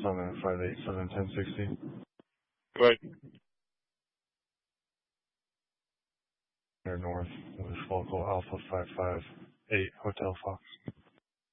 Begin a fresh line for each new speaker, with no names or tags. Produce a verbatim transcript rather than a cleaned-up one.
Summit five eight seven ten sixty.
Right.
Near north, English Local Alpha five five eight Hotel Fox.